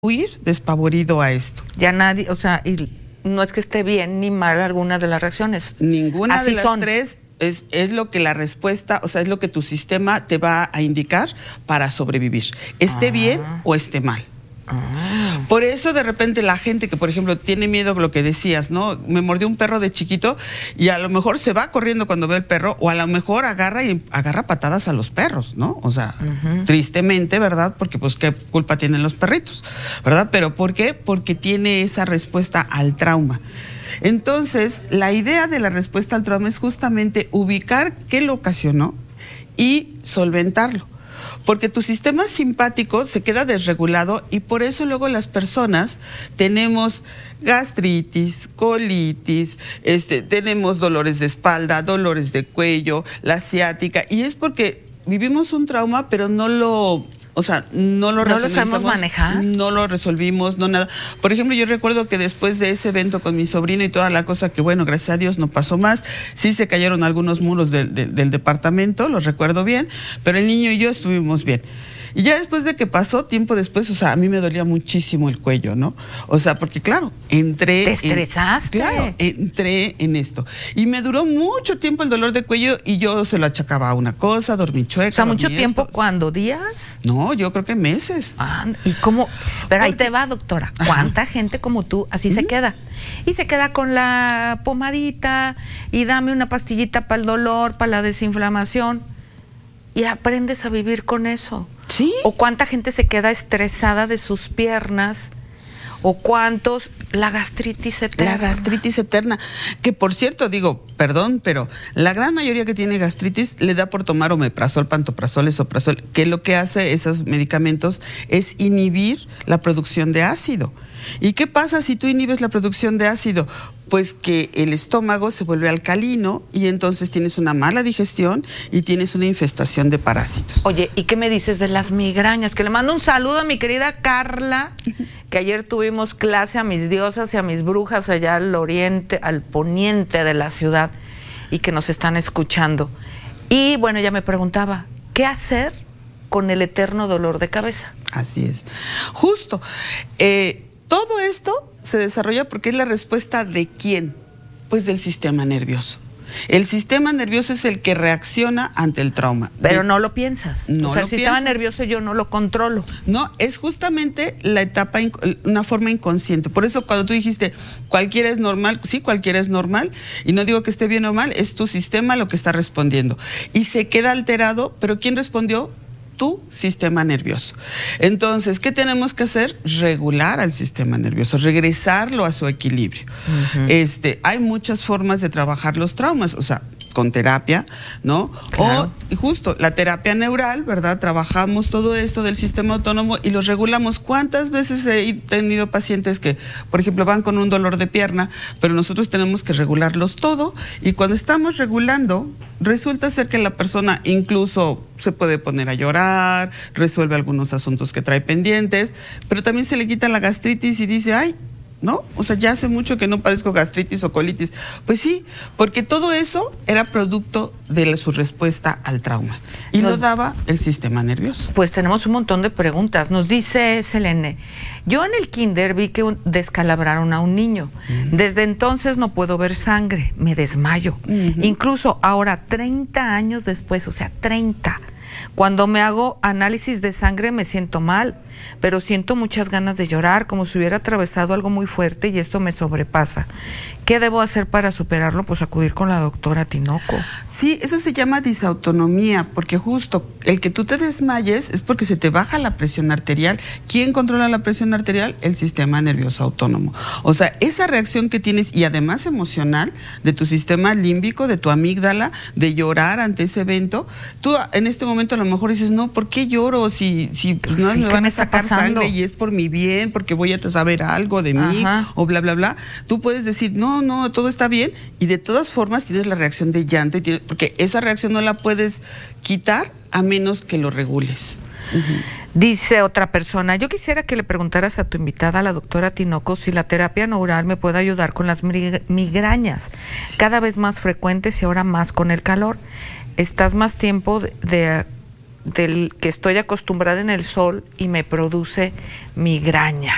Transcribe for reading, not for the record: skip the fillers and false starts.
huir despavorido a esto. Ya nadie, o sea, y no es que esté bien ni mal alguna de las reacciones. Ninguna Así de las son. tres es lo que la respuesta, o sea, es lo que tu sistema te va a indicar para sobrevivir, esté bien o esté mal. Por eso de repente la gente que, por ejemplo, tiene miedo, lo que decías, ¿no? Me mordió un perro de chiquito y a lo mejor se va corriendo cuando ve el perro, o a lo mejor agarra patadas a los perros, ¿no? O sea, tristemente, ¿verdad? Porque pues qué culpa tienen los perritos, ¿verdad? Pero ¿por qué? Porque tiene esa respuesta al trauma. Entonces, la idea de la respuesta al trauma es justamente ubicar qué lo ocasionó y solventarlo. Porque tu sistema simpático se queda desregulado y por eso luego las personas tenemos gastritis, colitis, tenemos dolores de espalda, dolores de cuello, la ciática, y es porque vivimos un trauma, pero no lo sabemos manejar, no lo resolvimos, no nada. Por ejemplo, yo recuerdo que después de ese evento con mi sobrino y toda la cosa, que bueno, gracias a Dios no pasó más, sí se cayeron algunos muros del departamento, los recuerdo bien, pero el niño y yo estuvimos bien. Y ya después de que pasó, tiempo después, o sea, a mí me dolía muchísimo el cuello, ¿no? O sea, porque claro, entré... ¿Te estresaste? Claro, entré en esto. Y me duró mucho tiempo el dolor de cuello y yo se lo achacaba a una cosa, dormí chueca. O sea, ¿mucho tiempo? ¿Cuándo? ¿Días? No, yo creo que meses. ¿Y cómo? Pero ahí te va, doctora. ¿Cuánta gente como tú así se queda? Y se queda con la pomadita y dame una pastillita para el dolor, para la desinflamación. Y aprendes a vivir con eso. ¿Sí? O cuánta gente se queda estresada de sus piernas, o cuántos, la gastritis eterna. La gastritis eterna, que por cierto, digo, perdón, pero la gran mayoría que tiene gastritis le da por tomar omeprazol, pantoprazol, esomeprazol, que lo que hace esos medicamentos es inhibir la producción de ácido. ¿Y qué pasa si tú inhibes la producción de ácido? Pues que el estómago se vuelve alcalino y entonces tienes una mala digestión y tienes una infestación de parásitos. Oye, ¿y qué me dices de las migrañas? Que le mando un saludo a mi querida Carla, que ayer tuvimos clase a mis diosas y a mis brujas allá al oriente, al poniente de la ciudad, y que nos están escuchando. Y bueno, ella me preguntaba, ¿qué hacer con el eterno dolor de cabeza? Así es. Justo. Todo esto se desarrolla porque es la respuesta ¿de quién? Pues del sistema nervioso. El sistema nervioso es el que reacciona ante el trauma. Pero no lo piensas. No, o sea, el sistema nervioso yo no lo controlo. No, es justamente la etapa, una forma inconsciente. Por eso cuando tú dijiste, cualquiera es normal, sí, cualquiera es normal, y no digo que esté bien o mal, es tu sistema lo que está respondiendo. Y se queda alterado, pero ¿quién respondió? Tu sistema nervioso. Entonces, ¿qué tenemos que hacer? Regular al sistema nervioso, regresarlo a su equilibrio. Hay muchas formas de trabajar los traumas, o sea, con terapia, ¿no? Claro. O justo la terapia neural, ¿verdad? Trabajamos todo esto del sistema autónomo y los regulamos. ¿Cuántas veces he tenido pacientes que, por ejemplo, van con un dolor de pierna, pero nosotros tenemos que regularlos todo, y cuando estamos regulando, resulta ser que la persona incluso se puede poner a llorar, resuelve algunos asuntos que trae pendientes, pero también se le quita la gastritis y dice, ay, ¿no? O sea, ya hace mucho que no padezco gastritis o colitis. Pues sí, porque todo eso era producto de su respuesta al trauma. Y lo daba el sistema nervioso. Pues tenemos un montón de preguntas. Nos dice Selene, yo en el kinder vi que descalabraron a un niño. Desde entonces no puedo ver sangre, me desmayo. Incluso ahora, 30 años después, o sea, 30, cuando me hago análisis de sangre me siento mal, pero siento muchas ganas de llorar, como si hubiera atravesado algo muy fuerte y esto me sobrepasa. ¿Qué debo hacer para superarlo? Pues acudir con la doctora Tinoco. Sí, eso se llama disautonomía, porque justo el que tú te desmayes es porque se te baja la presión arterial. ¿Quién controla la presión arterial? El sistema nervioso autónomo. O sea, esa reacción que tienes, y además emocional, de tu sistema límbico, de tu amígdala, de llorar ante ese evento, tú en este momento a lo mejor dices, no, ¿por qué lloro? Si pues no me van a sacar sangre y es por mi bien, porque voy a saber algo de mí, o bla, bla, bla. Tú puedes decir, no, todo está bien, y de todas formas tienes la reacción de llanto, porque esa reacción no la puedes quitar a menos que lo regules. Dice otra persona, yo quisiera que le preguntaras a tu invitada, la doctora Tinoco, si la terapia neural me puede ayudar con las migrañas, cada vez más frecuentes y ahora más con el calor. Estás más tiempo del que estoy acostumbrada en el sol y me produce migraña.